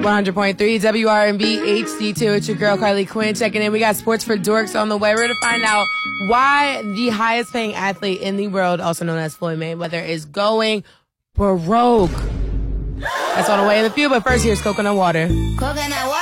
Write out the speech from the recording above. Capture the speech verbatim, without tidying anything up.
one hundred point three W R and B H D two. It's your girl Carly Quinn checking in. We got Sports for Dorks on the way. We're going to find out why the highest paying athlete in the world, also known as Floyd Mayweather, is going broke. That's on the way in the field, but first here's Coconut Water. Coconut water.